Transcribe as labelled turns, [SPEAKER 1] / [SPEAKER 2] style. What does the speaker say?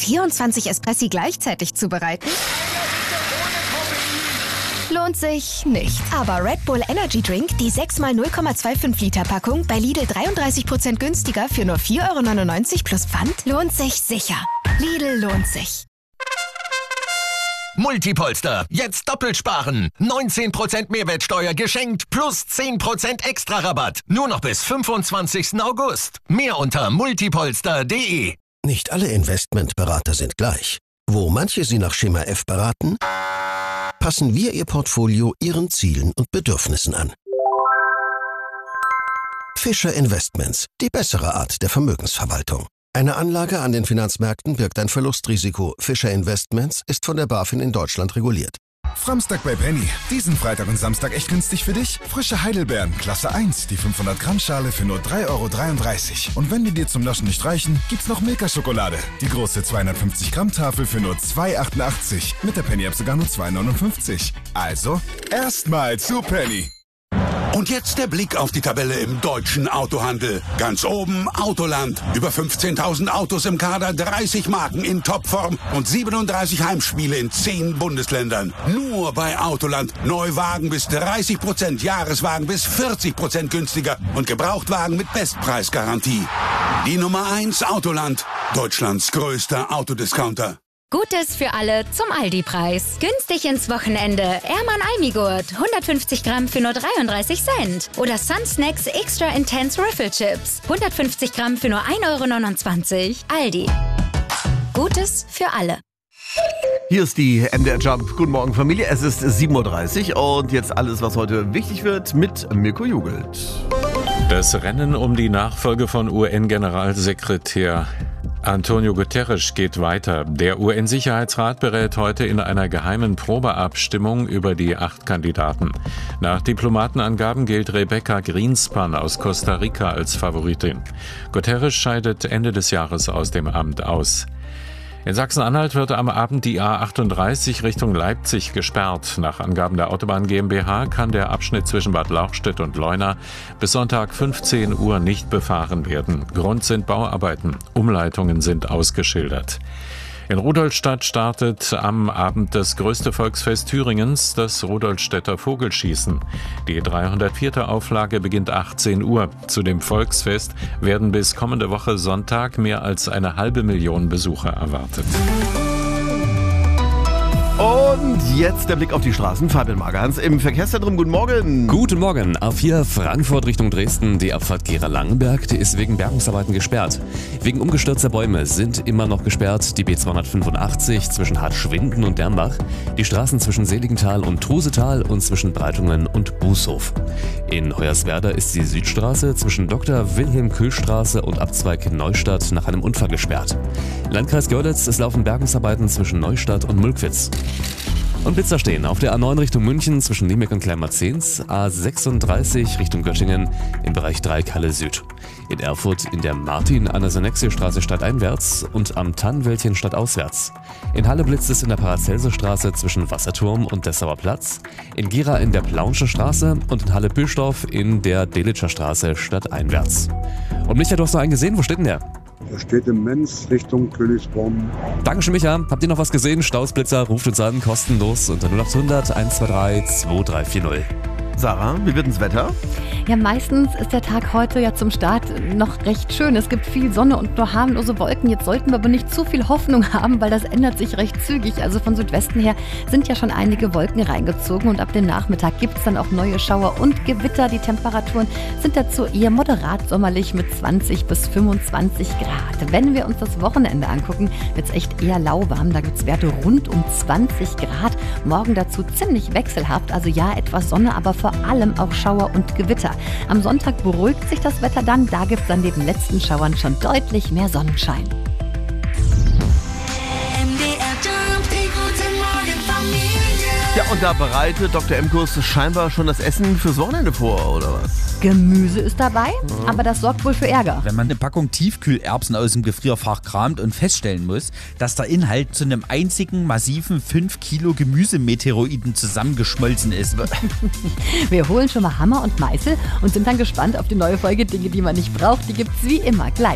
[SPEAKER 1] 24 Espressi gleichzeitig zubereiten? Lohnt sich nicht. Aber Red Bull Energy Drink, die 6x 0,25 Liter Packung, bei Lidl 33% günstiger für nur 4,99 € plus Pfand, lohnt sich sicher. Lidl lohnt sich.
[SPEAKER 2] Multipolster, jetzt doppelt sparen. 19% Mehrwertsteuer geschenkt plus 10% extra Rabatt. Nur noch bis 25. August. Mehr unter multipolster.de.
[SPEAKER 3] Nicht alle Investmentberater sind gleich. Wo manche Sie nach Schema F beraten, passen wir Ihr Portfolio Ihren Zielen und Bedürfnissen an. Fischer Investments, die bessere Art der Vermögensverwaltung. Eine Anlage an den Finanzmärkten birgt ein Verlustrisiko. Fischer Investments ist von der BaFin in Deutschland reguliert.
[SPEAKER 4] Samstag bei Penny. Diesen Freitag und Samstag echt günstig für dich? Frische Heidelbeeren, Klasse 1, die 500 Gramm Schale für nur 3,33 €. Und wenn die dir zum Naschen nicht reichen, gibt's noch Milka-Schokolade. Die große 250 Gramm Tafel für nur 2,88 €. Mit der Penny-App sogar nur 2,59 €. Also, erstmal zu Penny.
[SPEAKER 5] Und jetzt der Blick auf die Tabelle im deutschen Autohandel. Ganz oben Autoland. Über 15.000 Autos im Kader, 30 Marken in Topform und 37 Heimspiele in 10 Bundesländern. Nur bei Autoland. Neuwagen bis 30%, Jahreswagen bis 40% günstiger und Gebrauchtwagen mit Bestpreisgarantie. Die Nummer 1 Autoland. Deutschlands größter Autodiscounter.
[SPEAKER 6] Gutes für alle zum Aldi-Preis. Günstig ins Wochenende. Erman Almigurt. 150 Gramm für nur 33 Cent. Oder Sun Snacks Extra Intense Riffle Chips. 150 Gramm für nur 1,29 €. Aldi. Gutes für alle.
[SPEAKER 7] Hier ist die MDR Jump. Guten Morgen, Familie. Es ist 7:30 Uhr und jetzt alles, was heute wichtig wird, mit Mirko Jugelt.
[SPEAKER 8] Das Rennen um die Nachfolge von UN-Generalsekretär Antonio Guterres geht weiter. Der UN-Sicherheitsrat berät heute in einer geheimen Probeabstimmung über die 8 Kandidaten. Nach Diplomatenangaben gilt Rebecca Greenspan aus Costa Rica als Favoritin. Guterres scheidet Ende des Jahres aus dem Amt aus. In Sachsen-Anhalt wird am Abend die A38 Richtung Leipzig gesperrt. Nach Angaben der Autobahn GmbH kann der Abschnitt zwischen Bad Lauchstädt und Leuna bis Sonntag 15 Uhr nicht befahren werden. Grund sind Bauarbeiten. Umleitungen sind ausgeschildert. In Rudolstadt startet am Abend das größte Volksfest Thüringens, das Rudolstädter Vogelschießen. Die 304. Auflage beginnt 18 Uhr. Zu dem Volksfest werden bis kommende Woche Sonntag mehr als 500.000 Besucher erwartet.
[SPEAKER 7] Und jetzt der Blick auf die Straßen. Fabian Magerhans im Verkehrszentrum. Guten Morgen.
[SPEAKER 9] Guten Morgen. A4 Frankfurt Richtung Dresden. Die Abfahrt Gera-Langenberg, die ist wegen Bergungsarbeiten gesperrt. Wegen umgestürzter Bäume sind immer noch gesperrt die B285 zwischen Hartschwinden und Dernbach, die Straßen zwischen Seligenthal und Trusetal und zwischen Breitungen und Bußhof. In Hoyerswerda ist die Südstraße zwischen Dr. Wilhelm-Kühl-Straße und Abzweig Neustadt nach einem Unfall gesperrt. Landkreis Görlitz, es laufen Bergungsarbeiten zwischen Neustadt und Mulkwitz. Und Blitzer stehen auf der A9 Richtung München zwischen Niemek und Kleinmarzens, A36 Richtung Göttingen im Bereich Dreieck-Halle Süd. In Erfurt in der Martin-Anna-Senexie-Straße stadteinwärts und am Tannwäldchen stadtauswärts. In Halle blitzt es in der Paracelsus-Straße zwischen Wasserturm und Dessauer Platz, in Gera in der Plaunsche Straße und in Halle-Büstorf in der Delitscher Straße stadteinwärts. Und Micha, du hast noch einen gesehen, wo steht denn der?
[SPEAKER 10] Er steht im Menz Richtung Königsborn.
[SPEAKER 9] Dankeschön, Micha. Habt ihr noch was gesehen? Stausblitzer, ruft uns an, kostenlos unter 0800 123 2340.
[SPEAKER 7] Sarah, wie wird das Wetter?
[SPEAKER 11] Ja, meistens ist der Tag heute ja zum Start noch recht schön. Es gibt viel Sonne und nur harmlose Wolken. Jetzt sollten wir aber nicht zu viel Hoffnung haben, weil das ändert sich recht zügig. Also von Südwesten her sind ja schon einige Wolken reingezogen und ab dem Nachmittag gibt es dann auch neue Schauer und Gewitter. Die Temperaturen sind dazu eher moderat sommerlich mit 20 bis 25 Grad. Wenn wir uns das Wochenende angucken, wird es echt eher lauwarm. Da gibt es Werte rund um 20 Grad. Morgen dazu ziemlich wechselhaft. Also ja, etwas Sonne, aber vor allem auch Schauer und Gewitter. Am Sonntag beruhigt sich das Wetter dann. Da gibt es dann neben letzten Schauern schon deutlich mehr Sonnenschein.
[SPEAKER 7] Ja, und da bereitet Dr. Emkus scheinbar schon das Essen fürs Wochenende vor, oder was?
[SPEAKER 11] Gemüse ist dabei, aber das sorgt wohl für Ärger.
[SPEAKER 12] Wenn man eine Packung Tiefkühlerbsen aus dem Gefrierfach kramt und feststellen muss, dass der Inhalt zu einem einzigen massiven 5 Kilo Gemüsemeteoroiden zusammengeschmolzen ist.
[SPEAKER 11] Wir holen schon mal Hammer und Meißel und sind dann gespannt auf die neue Folge Dinge, die man nicht braucht. Die gibt's wie immer gleich.